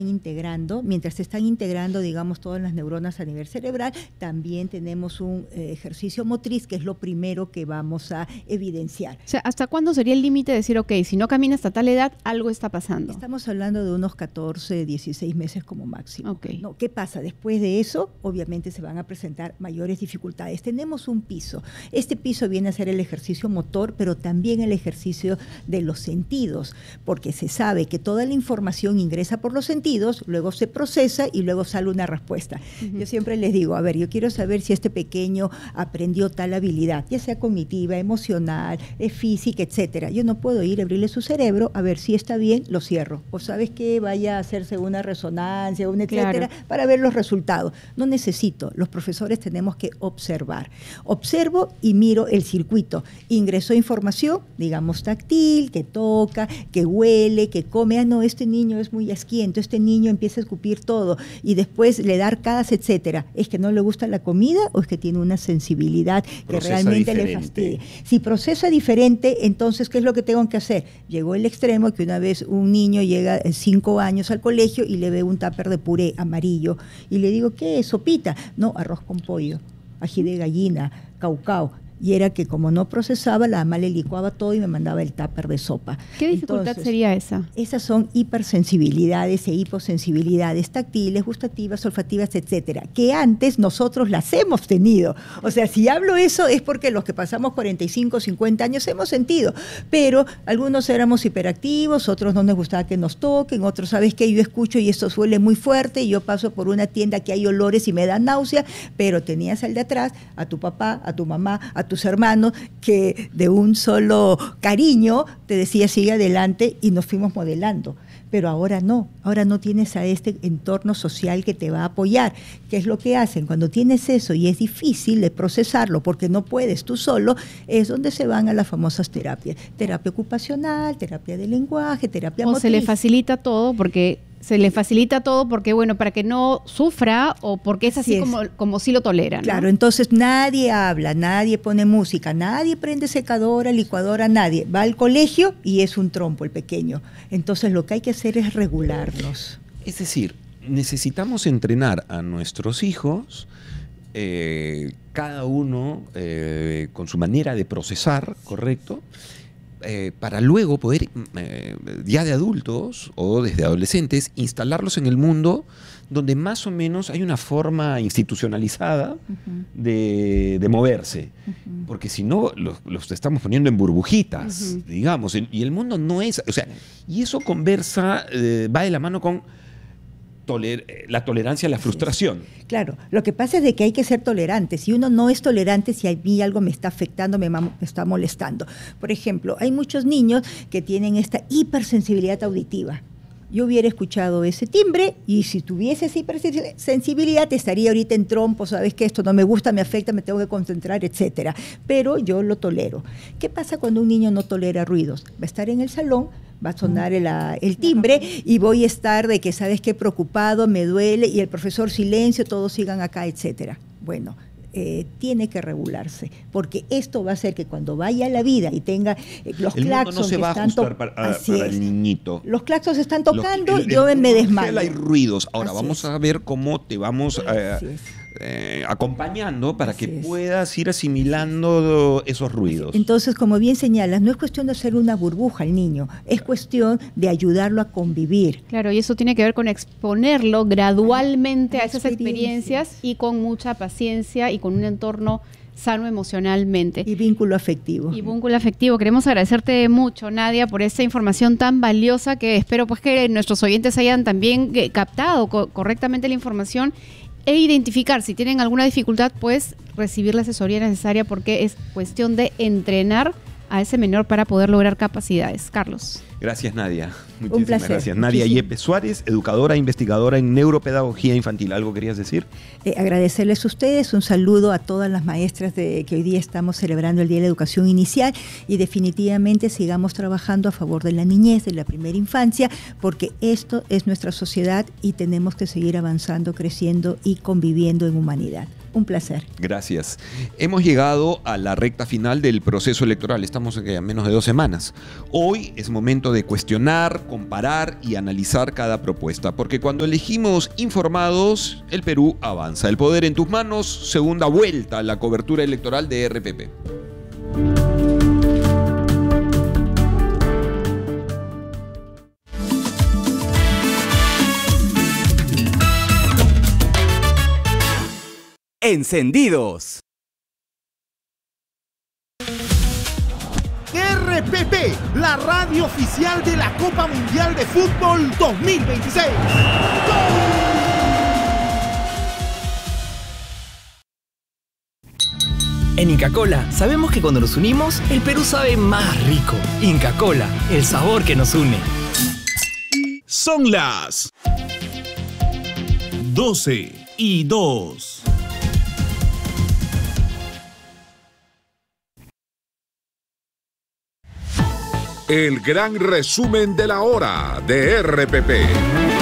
integrando, mientras se están integrando, digamos, todas las neuronas a nivel cerebral, también tenemos un ejercicio motriz, que es lo primero que vamos a evidenciar. O sea, ¿hasta cuándo sería el límite de decir, ok, si no camina hasta tal edad, algo está pasando? Estamos hablando de unos 14, 16 meses como máximo. Okay. ¿No? ¿Qué pasa? Después de eso, obviamente se van a presentar mayores dificultades. Tenemos un piso. Este piso viene a ser el ejercicio motor, pero también el ejercicio de los sentidos, porque se sabe que toda la información ingresa por los sentidos, luego se procesa y luego sale una respuesta. Yo siempre les digo, a ver, yo quiero saber si este pequeño aprendió tal habilidad, ya sea cognitiva, emocional, física, etcétera. Yo no puedo ir a abrirle su cerebro, a ver si está bien, lo cierro. O sabes que vaya a hacerse una resonancia, un etcétera, claro, para ver los resultados. No necesito, los profesores tenemos que observar. Observo y miro el circuito. Ingresó información, digamos táctil, que toca, que huele, que come. Ah, no, este niño es muy asquiento, este niño empieza a escupir todo y después le da arcadas, etcétera. ¿Es que no le gusta la comida o es que tiene una sensibilidad que realmente le fastidia? Si procesa diferente, entonces, ¿qué es lo que tengo que hacer? Llegó el extremo que una vez un niño llega 5 años al colegio y le ve un tupper de puré amarillo y le digo, ¿qué es? ¿Sopita? No, arroz con pollo, ají de gallina, caucao. Y era que como no procesaba, la mamá le licuaba todo y me mandaba el tupper de sopa. ¿Qué dificultad sería esa? Esas son hipersensibilidades e hiposensibilidades táctiles, gustativas, olfativas, etcétera, que antes nosotros las hemos tenido. O sea, si hablo eso es porque los que pasamos 45, 50 años hemos sentido, pero algunos éramos hiperactivos, otros no nos gustaba que nos toquen, otros, ¿sabes qué? Yo escucho y esto suele muy fuerte y yo paso por una tienda que hay olores y me da náusea, pero tenías al de atrás, a tu papá, a tu mamá, a tus hermanos, que de un solo cariño te decía sigue adelante y nos fuimos modelando. Pero ahora no tienes a este entorno social que te va a apoyar. ¿Qué es lo que hacen? Cuando tienes eso y es difícil de procesarlo porque no puedes tú solo, es donde se van a las famosas terapias. Terapia ocupacional, terapia de lenguaje, terapia motriz. Se le facilita todo porque, bueno, para que no sufra o porque es así como si lo toleran, ¿no? Claro, entonces nadie habla, nadie pone música, nadie prende secadora, licuadora, nadie. Va al colegio y es un trompo el pequeño. Entonces lo que hay que hacer es regularlos. Es decir, necesitamos entrenar a nuestros hijos, cada uno con su manera de procesar, ¿correcto? Para luego poder, ya de adultos o desde adolescentes, instalarlos en el mundo donde más o menos hay una forma institucionalizada de moverse. Porque si no, los estamos poniendo en burbujitas, digamos, y el mundo no es... O sea, y eso conversa, va de la mano con la tolerancia a la frustración. Claro, lo que pasa es de que hay que ser tolerante. Si uno no es tolerante, si a mí algo me está afectando, me está molestando. Por ejemplo, hay muchos niños que tienen esta hipersensibilidad auditiva. Yo hubiera escuchado ese timbre y si tuviese esa hipersensibilidad estaría ahorita en trompo, sabes que esto no me gusta, me afecta, me tengo que concentrar, etcétera. Pero yo lo tolero. ¿Qué pasa cuando un niño no tolera ruidos? Va a estar en el salón, va a sonar el timbre y voy a estar de que, sabes qué, preocupado, me duele y el profesor silencio, todos sigan acá, etcétera. Bueno, tiene que regularse, porque esto va a hacer que cuando vaya a la vida y tenga los claxons no se va a ajustar para el niñito. Los claxons están tocando, yo me desmayo. Hay ruidos. Ahora vamos a ver cómo te vamos acompañando para que puedas ir asimilando esos ruidos. Entonces, como bien señalas, no es cuestión de hacer una burbuja al niño, es cuestión de ayudarlo a convivir. Claro, y eso tiene que ver con exponerlo gradualmente a esas experiencias y con mucha paciencia y con un entorno sano emocionalmente. Y vínculo afectivo. Queremos agradecerte mucho, Nadia, por esta información tan valiosa que espero pues que nuestros oyentes hayan también captado correctamente la información e identificar si tienen alguna dificultad, pues recibir la asesoría necesaria porque es cuestión de entrenar a ese menor para poder lograr capacidades. Carlos. Gracias, Nadia. Un placer. Gracias. Nadia Yepes Suárez, educadora e investigadora en neuropedagogía infantil. ¿Algo querías decir? Agradecerles a ustedes, un saludo a todas las maestras que hoy día estamos celebrando el Día de la Educación Inicial y definitivamente sigamos trabajando a favor de la niñez, de la primera infancia, porque esto es nuestra sociedad y tenemos que seguir avanzando, creciendo y conviviendo en humanidad. Un placer. Gracias. Hemos llegado a la recta final del proceso electoral. Estamos a menos de 2 semanas. Hoy es momento de cuestionar, comparar y analizar cada propuesta, porque cuando elegimos informados, el Perú avanza. El poder en tus manos, segunda vuelta a la cobertura electoral de RPP. Encendidos. RPP, la radio oficial de la Copa Mundial de Fútbol 2026. En Inca Kola sabemos que cuando nos unimos, el Perú sabe más rico. Inca Kola, el sabor que nos une. Son las 12:02. El gran resumen de la hora de RPP.